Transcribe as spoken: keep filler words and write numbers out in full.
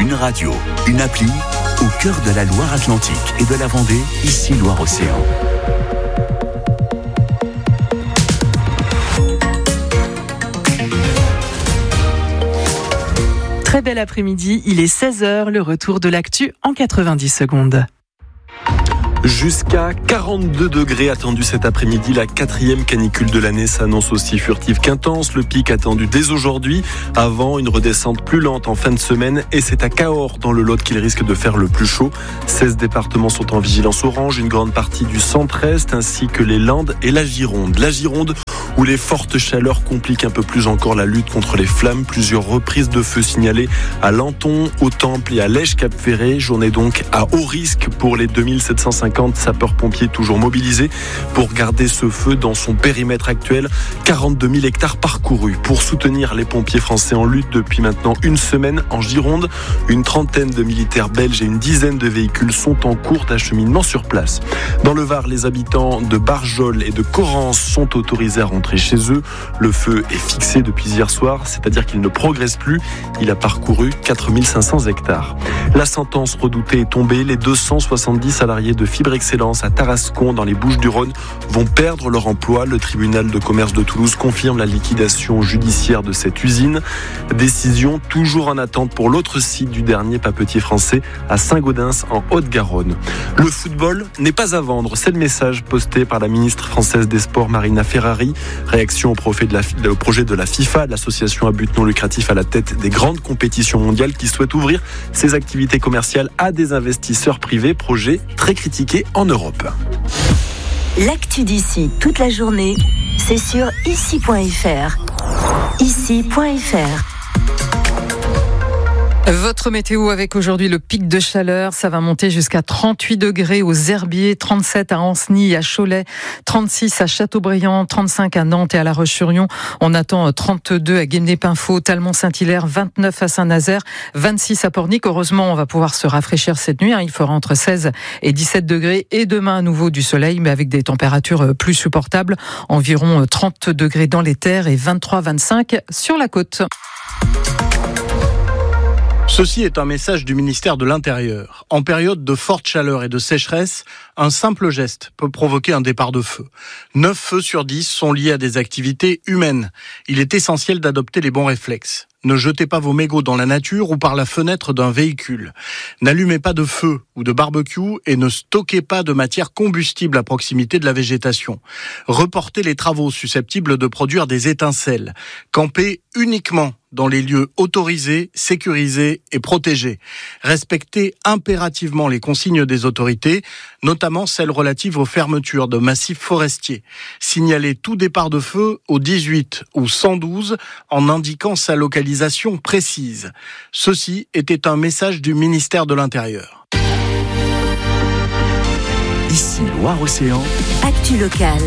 Une radio, une appli, au cœur de la Loire-Atlantique et de la Vendée, ici Loire-Océan. Très bel après-midi, il est seize heures, le retour de l'actu en quatre-vingt-dix secondes. Jusqu'à quarante-deux degrés attendus cet après-midi. La quatrième canicule de l'année s'annonce aussi furtive qu'intense. Le pic attendu dès aujourd'hui, avant une redescente plus lente en fin de semaine. Et c'est à Cahors, dans le Lot, qu'il risque de faire le plus chaud. seize départements sont en vigilance orange, une grande partie du centre-est, ainsi que les Landes et la Gironde. La Gironde, où les fortes chaleurs compliquent un peu plus encore la lutte contre les flammes. Plusieurs reprises de feu signalées à Lanton, au Temple et à Lège-Cap-Ferré. Journée donc à haut risque pour les deux mille sept cent cinquante sapeurs-pompiers toujours mobilisés pour garder ce feu dans son périmètre actuel. quarante-deux mille hectares parcourus pour soutenir les pompiers français en lutte depuis maintenant une semaine en Gironde. Une trentaine de militaires belges et une dizaine de véhicules sont en cours d'acheminement sur place. Dans le Var, les habitants de Barjol et de Correns sont autorisés à rentrer chez eux. Le feu est fixé depuis hier soir, c'est-à-dire qu'il ne progresse plus. Il a parcouru quatre mille cinq cents hectares. La sentence redoutée est tombée. Les deux cent soixante-dix salariés de Fibre Excellence à Tarascon, dans les Bouches-du-Rhône, vont perdre leur emploi. Le tribunal de commerce de Toulouse confirme la liquidation judiciaire de cette usine. Décision toujours en attente pour l'autre site du dernier papetier français à Saint-Gaudens en Haute-Garonne. Le football n'est pas à vendre. C'est le message posté par la ministre française des Sports, Marina Ferrari. Réaction au projet de la, au projet de la FIFA, l'association à but non lucratif à la tête des grandes compétitions mondiales, qui souhaite ouvrir ses activités commerciales à des investisseurs privés. Projet très critiqué en Europe. L'actu d'ici toute la journée, c'est sur ici point f r. ici point f r. Votre météo avec aujourd'hui le pic de chaleur, ça va monter jusqu'à trente-huit degrés aux Herbiers, trente-sept à Ancenis et à Cholet, trente-six à Châteaubriand, trente-cinq à Nantes et à La Roche-sur-Yon. On attend trente-deux à Guémené-Peinfaux, Talmont-Saint-Hilaire, vingt-neuf à Saint-Nazaire, vingt-six à Pornic. Heureusement, on va pouvoir se rafraîchir cette nuit. Il fera entre seize et dix-sept degrés et demain à nouveau du soleil, mais avec des températures plus supportables. Environ trente degrés dans les terres et vingt-trois à vingt-cinq sur la côte. Ceci est un message du ministère de l'Intérieur. En période de forte chaleur et de sécheresse, un simple geste peut provoquer un départ de feu. neuf feux sur dix sont liés à des activités humaines. Il est essentiel d'adopter les bons réflexes. Ne jetez pas vos mégots dans la nature ou par la fenêtre d'un véhicule. N'allumez pas de feu ou de barbecue et ne stockez pas de matière combustible à proximité de la végétation. Reportez les travaux susceptibles de produire des étincelles. Campez uniquement dans les lieux autorisés, sécurisés et protégés. Respectez impérativement les consignes des autorités, notamment celles relatives aux fermetures de massifs forestiers. Signalez tout départ de feu au dix-huit ou cent douze en indiquant sa localisation précise. Ceci était un message du ministère de l'Intérieur. Ici Loire-Océan. Actu locale.